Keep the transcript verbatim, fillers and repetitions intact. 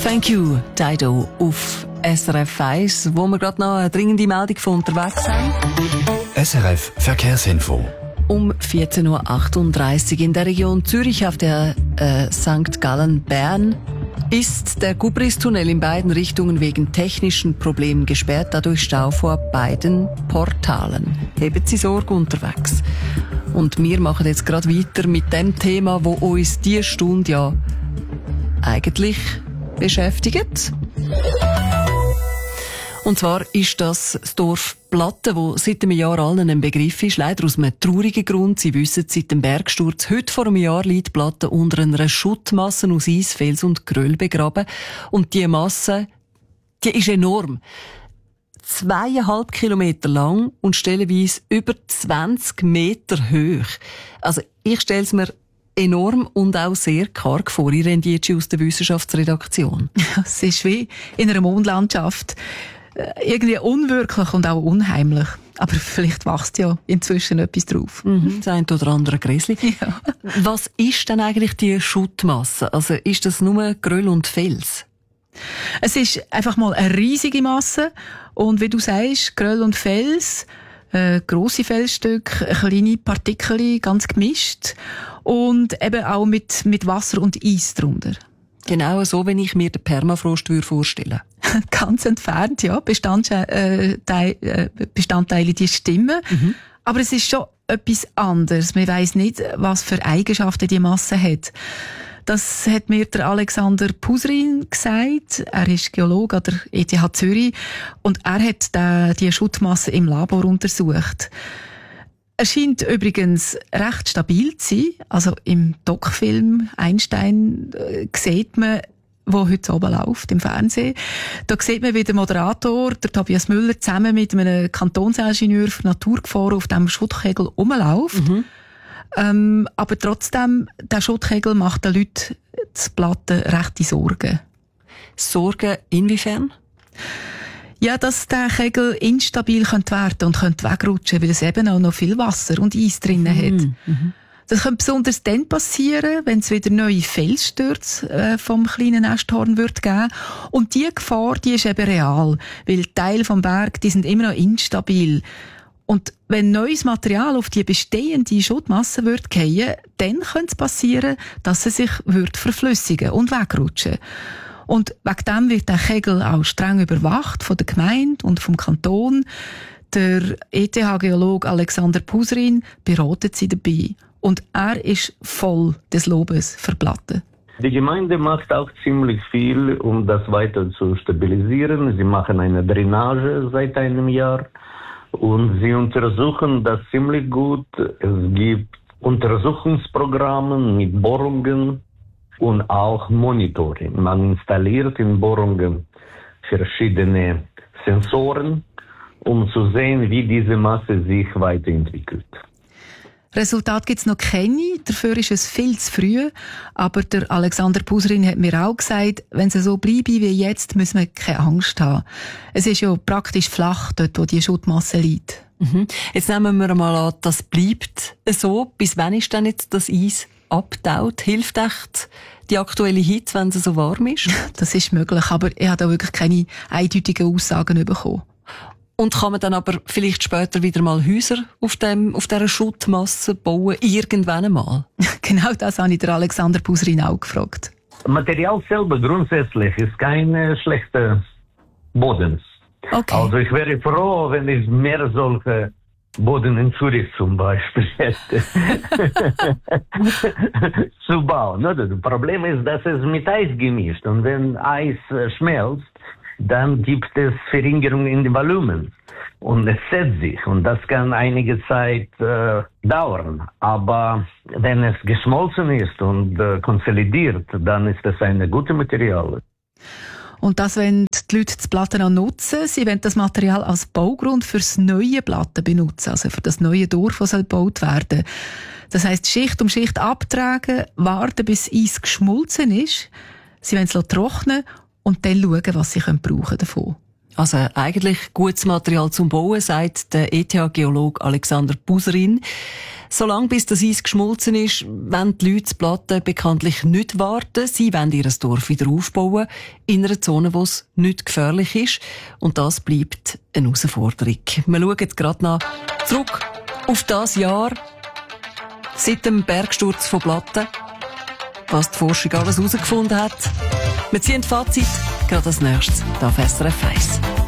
Thank you, Dido, auf S R F eins, wo wir gerade noch eine dringende Meldung von unterwegs haben. S R F Verkehrsinfo. Um vierzehn Uhr achtunddreißig in der Region Zürich auf der äh, Sankt Gallen-Bern ist der Gubristunnel in beiden Richtungen wegen technischen Problemen gesperrt, dadurch Stau vor beiden Portalen. Haben Sie Sorge unterwegs. Und wir machen jetzt gerade weiter mit dem Thema, wo uns diese Stunde ja eigentlich beschäftigt. Und zwar ist das das Dorf Platten, wo seit einem Jahr allen ein Begriff ist. Leider aus einem traurigen Grund. Sie wissen, seit dem Bergsturz heute vor einem Jahr liegt Platten unter einer Schuttmasse aus Eis, Fels und Geröll begraben. Und diese Masse, die ist enorm. Zweieinhalb Kilometer lang und stellenweise über zwanzig Meter hoch. Also ich stelle es mir enorm und auch sehr karg vor. Ich rendiere aus der Wissenschaftsredaktion. Ja, es ist wie in einer Mondlandschaft. Irgendwie unwirklich und auch unheimlich. Aber vielleicht wächst ja inzwischen etwas drauf. Mhm, das eine oder andere Gräsli. Ja. Was ist denn eigentlich die Schuttmasse? Also ist das nur Geröll und Fels? Es ist einfach mal eine riesige Masse. Und wie du sagst, Geröll und Fels, äh, grosse Felsstücke, kleine Partikel, ganz gemischt. Und eben auch mit, mit Wasser und Eis drunter. Genau so, wenn ich mir den Permafrost vorstellen würde. Ganz entfernt, ja. Bestandteile, äh, Bestandteile, die stimmen. Mhm. Aber es ist schon etwas anderes. Man weiss nicht, was für Eigenschaften die Masse hat. Das hat mir der Alexander Pusrin gesagt. Er ist Geologe an der E T H Zürich. Und er hat die, die Schuttmasse im Labor untersucht. Er scheint übrigens recht stabil zu sein. Also im Doc-Film Einstein äh, sieht man, wo heute oben läuft, im Fernsehen. Da sieht man, wie der Moderator, der Tobias Müller, zusammen mit einem Kantonsingenieur für Naturgefahren auf diesem Schuttkegel rumläuft. Mhm. Ähm, aber trotzdem, der Schuttkegel macht den Leuten zu Platten rechte Sorgen. Sorgen inwiefern? Ja, dass der Kegel instabil könnte werden und könnte wegrutschen, weil es eben auch noch viel Wasser und Eis drinnen hat. Mhm. Das könnte besonders dann passieren, wenn es wieder neue Felsstürze äh, vom kleinen Nesthorn wird geben. Und die Gefahr, die ist eben real, weil Teile vom Berg, die sind immer noch instabil. Und wenn neues Material auf die bestehende Schuttmasse wird fallen, dann könnte es passieren, dass sie sich wird verflüssigen und wegrutschen. Und wegen dem wird der Kegel auch streng überwacht von der Gemeinde und vom Kanton. Der E T H-Geologe Alexander Pusrin beratet sie dabei. Und er ist voll des Lobes für Platten. Die Gemeinde macht auch ziemlich viel, um das weiter zu stabilisieren. Sie machen eine Drainage seit einem Jahr und sie untersuchen das ziemlich gut. Es gibt Untersuchungsprogramme mit Bohrungen und auch Monitoring. Man installiert in Bohrungen verschiedene Sensoren, um zu sehen, wie diese Masse sich weiterentwickelt. Resultat gibt's noch keine, dafür ist es viel zu früh. Aber der Alexander Pusrin hat mir auch gesagt, wenn es so bleibe wie jetzt, müssen wir keine Angst haben. Es ist ja praktisch flach, dort wo die Schuttmasse liegt. Mhm. Jetzt nehmen wir mal an, das bleibt so. Bis wann ist denn jetzt das Eis abtaut? Hilft echt die aktuelle Hitze, wenn es so warm ist? Das ist möglich, aber ich habe da wirklich keine eindeutigen Aussagen bekommen. Und kann man dann aber vielleicht später wieder mal Häuser auf, dem, auf dieser Schuttmasse bauen, irgendwann einmal? Genau das habe ich der Alexander Pusrin auch gefragt. Material selber grundsätzlich ist kein äh, schlechter Boden. Okay. Also ich wäre froh, wenn ich mehr solche Boden in Zürich zum Beispiel hätte zu bauen. Das Problem ist, dass es mit Eis gemischt und wenn Eis äh, schmelzt, dann gibt es Verringerung in dem Volumen und es setzt sich und das kann einige Zeit äh, dauern. Aber wenn es geschmolzen ist und äh, konsolidiert, dann ist es ein gutes Material. Und das wollen die Leute das Platten auch nutzen. Sie wollen das Material als Baugrund für das neue Platten benutzen, also für das neue Dorf, das gebaut werden soll. Das heisst, Schicht um Schicht abtragen, warten, bis Eis geschmolzen ist. Sie wollen es trocknen und dann schauen, was sie davon brauchen können. Also eigentlich gutes Material zum Bauen, sagt der E T H-Geologe Alexander Buserin. Solange bis das Eis geschmolzen ist, wollen die Leute das Platten bekanntlich nicht warten. Sie wollen ihr Dorf wieder aufbauen, in einer Zone, wo es nicht gefährlich ist. Und das bleibt eine Herausforderung. Wir schauen jetzt gerade noch zurück auf das Jahr seit dem Bergsturz von Platten, was die Forschung alles herausgefunden hat. Wir ziehen Fazit, gerade als nächstes hier auf S R F eins.